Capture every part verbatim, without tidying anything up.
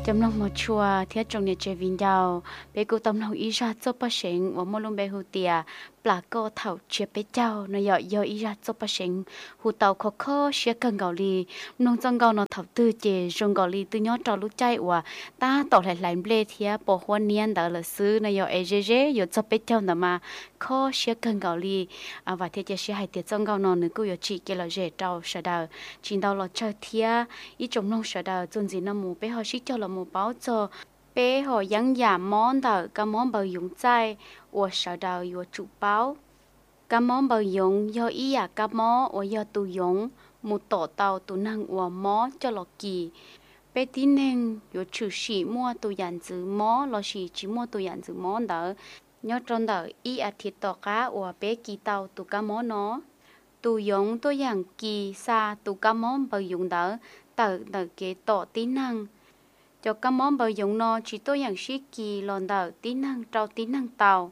chấm lòng một chùa thiết trong nhà chơi vinh đào bé cô tâm lòng ý ra cho bác sinh và một lần bé hù tiề bà cô thảo chia bé cháu nó dọ dọ ý ra cho bác sinh hù tàu khó khó xé cần gạo lì nông dân gạo nó thảo tư chè rong gạo lì từ nhót trâu lúc chạy và ta tỏ lại lại bê thía bỏ hoa niên đó là xứ nó dọ ê dê dê dọ cho bé cháu nó mà khó xé cần gạo lì à và thiết chế xé hai tiết trong gạo nó nữa cô dọ chị kia là dễ trâu sợ đào chính đâu là chơi thía ý trong lòng sợ đào dồn gì nó mù bé họ xí cho là mù báo cho bé họ yang giảm món đầu cái món bờ dụng chay và sợ đầu và trụ báo cái món bờ dụng do ý à cái món và do tụ dụng một tổ tàu tụ năng và món cho lọ kỳ bé tin nên và trừ sĩ mua tụ dàn giữ món lọ sĩ chỉ mua tụ dàn giữ món đó nhớ trong đó ý à thịt tàu cá và bé kỳ tàu tụ cái món nó tụ dụng tôi dạng kỳ xa tụ cái món bờ dụng đó tự tự cái tổ tin năng cho các món bờ dụng nó chỉ tôiอย่างsĩ kỳ lòn đỡ tí năng trâu tí năng tàu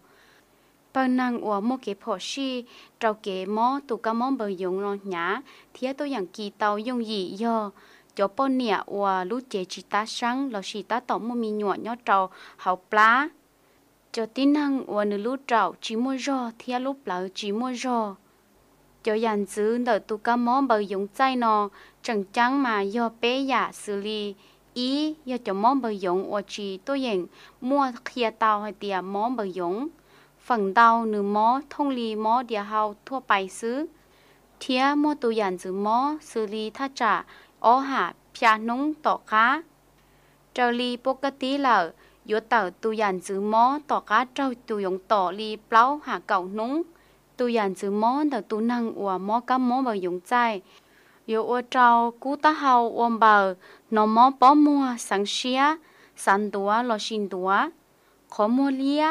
bờ năng của một cái phổ sĩ trâu cái món tụ các món bờ dụng nó nhá thì tôiอย่างkỳ tàu dùng gì do cho bọn nè và lúc chế chỉ ta sáng là chỉ ta tổng một mình nhọ nhọ trâu hậu plá cho tí năng và nửa lúc trâu chỉ mua rò thì lúc lỡ chỉ mua rò cho dàn giữ đỡ tụ các món bờ dụng chay nó chẳng chẳng mà do bé giả xử lý ý do cho món bờ dụng và chỉ tôi dành mua khía tàu hay tiệm món bờ dụng phần tàu nửa món thông lý món địa hào thua bài xứ thía mua tụ dàn giữ món xử lý thá trả ó hạ pia núng tỏ cá trâu lý bốc tí lợ yếu tàu tụ dàn giữ món tỏ cá trâu tụ dụng tỏ lý plau hạ cậu núng tụ dàn giữ món tàu tụ năng và món cá món bờ dụng chay yếu ô trâu cú tá hào ôm bờ nó mó bó mua sáng xía sáng đúa lo xin đúa khó mua lia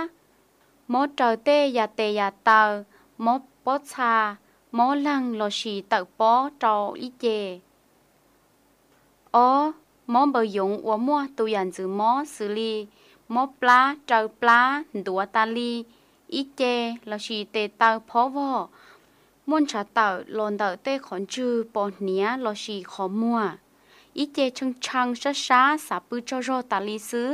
mó trời tê ya tê ya tờ mó bó cha mó lăng lo xì tự bó trâu ít chê ó mó bờ dụng và mua tụ dàn giữ mó xử lý mó plá trời plá đúa ta li ít chê lo xì tê tờ phó vò muốn trả tờ lòn tờ tê khẩn chư bỏ nia lo xì khó mua ít chê chăng chăng sát sát xả bư cho rô tà lý xứ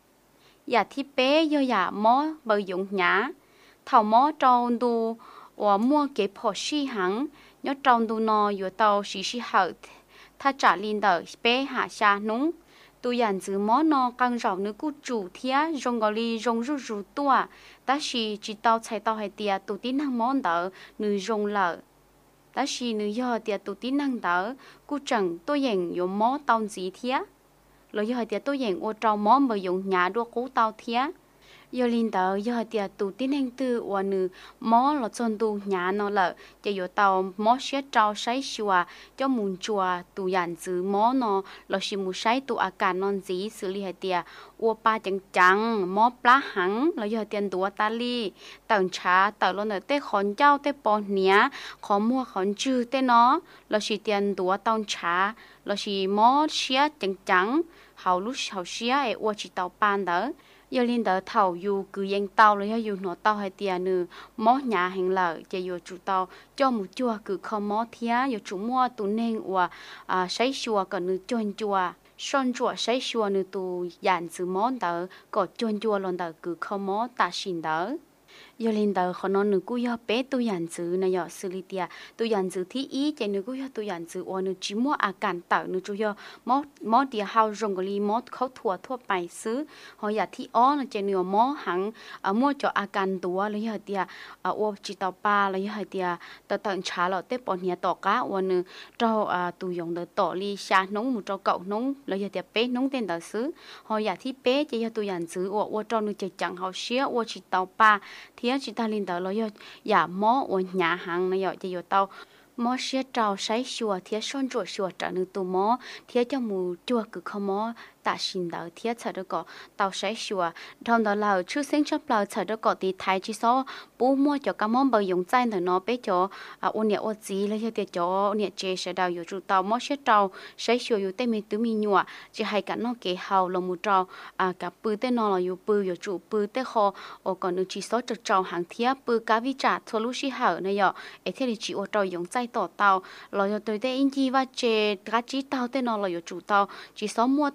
giả thi bé do giả mó bờ dụng nhá thảo mó tròn đu và mua kế phò xì hẳn nhớ tròn đu nò yếu tàu xì xì hở tha trả linh tờ bé hạ xa núng tu dàn giữ mó nò căng rau nữ cú chủ thía rong gò li rong ru ru tua ta xì chỉ tàu chạy tàu hay tiệt tu tín năng món tờ nữ rong lợ ta xì nữ do tiệt tu tín năng tờ cú chẳng tôi dành yếu mó tàu gì thía rồi do tiệt tôi dành ô trâu mó mà dùng nhà đua cú tàu thía do linh tờ do tiệt tu tín năng tư và nữ mó là chọn tu nhà nó lợ cho yếu tàu mó xét trâu sấy xùa cho mùn chùa tu dàn giữ mó nó là xì mù sấy tuอาการ non gì xử lý hay tiệt ô pa chẳng chẳng mó plá hẳn là do tiền đua ta li tận trả tận luôn ở tê khốn châu tê bò nia khó mua khốn chư tê nó là xì tiền đua tận trả là xì mó xía chẳng chẳng hậu lúc hậu xía ấy ô chỉ tàu pan đó giờ linh đỡ thầu dù cứ yên tàu rồi dù nó tàu hay tiền nữa mó nhà hàng lợi chỉ dù chủ tàu cho một chùa cứ không mó thía dù chủ mua tụ nên và à sấy chùa còn nữa chôn chùa son chùa sấy chùa nữa tụ dàn giữ món đỡ có chôn chùa luôn đỡ cứ không mó ta xin đỡ giờ linh đỡ họ nói nữa cú yo bé tụ dàn giữ này yo xử lý tiệt tụ dàn giữ thi ý chỉ nữa cú yo tụ dàn giữ và nữa chỉ mua à cản tàu nữa chú yo mó mó địa hao rong cái li mó khâu thua thua bài xứ họ giờ thi ó là chỉ nữa mó hẳn à mua cho à cản tua là giờ tiệt à ô chỉ tàu ba là giờ tiệt tàu tận trả là tết bọn nhà tàu cá và nữa cho à tụ dùng để tàu li xa nóng một cho cậu nóng là giờ tiệt bé nóng tên tàu xứ họ giờ thi bé chỉ yo tụ dàn giữ và ô cho nữa chỉ chẳng họ xía ô chỉ tàu ba thì chỉ ta linh tờ lo yo giả mó ở nhà hàng này yo chỉ yo tao mó xía trâu sấy chùa thì son chuột chuột trở nên tụ mó thì cho mù chùa cứ không mó ta xin đỡ thì chờ được có tàu sấy chùa trong đó là chú sinh chấp là chờ được có thì thái chỉ số bố mua cho các món bờ dùng chay thì nó bé cho à ôn nhẹ ôn gì lấy cho tiệt cho nhẹ chế sẽ đào yo chủ tàu mó xía trâu sấy chùa yo tên mình tứ mi nhua chỉ hay cả nó kế hào lòng một trâu à cả bự tên nó là yo bự yo chủ bự tên kho ở còn được chỉ số trực trâu hàng thiếp bự cá vi trả thua lúc xí hở này yo ấy thế thì chỉ ở trâu dùng chay tỏ tàu rồi yo tới tên in chi và chế cá chỉ tàu tên nó là yo chủ tàu chỉ số mua tên cả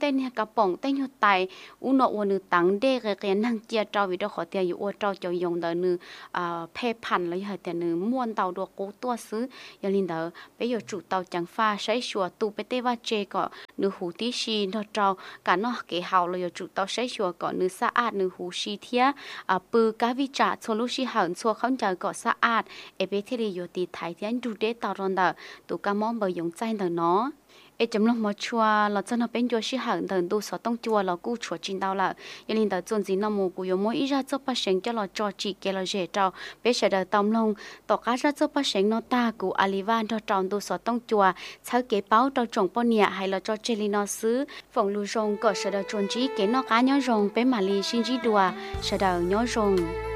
กระป๋องแต่อยู่ไตอุโนอวนึตังเด็กเรียนนั่งเจียเจ้าวิดขอเตียอยู่อวเจ้าจะยงเดนึอ่าเพพันแล้วอย่าเตียนึม้วนเตาดวกูตัวซื้อยาลินเดอไปอยู่จุเตาจังฟ้าใช้ชัวตูไปเตว่าเจก็นึหูที่ชีนเจ้าการนอกเกเฮาเลยอยู่จุเตาใช้ชัวก็นึสะอาดนึหูชีเทียอ่าปือกาวิจาโซลูชีหันชัวเขาจะก็สะอาดเอเบเทรีอยู่ตีไทยเทียนดูเดตารอนเดอตูกามองเบยงใจเดอเนาะเอจำลองมาชัวเราจะนำเป็นยัวชิหันเดินดูสอต้องจัวเรากู้ชัวจินดาวละยันลินเดอจนจีนมูกูยมอีราเจ้าป้าเชงจะเราจอจีเกลเจเจ้าเปเสเดอตอมลงต่อการเจ้าป้าเชงนอตากูอาลีวานเราจอนดูสอต้องจัวเช้าเก๋เป้าเราจงปนเนี่ยให้เราจอเจลินอซื้อฝงลูจงก็เสดอจนจีเก๋นอการย้อนจงเป็นมาลีชินจีดัวเสดอย้อนจง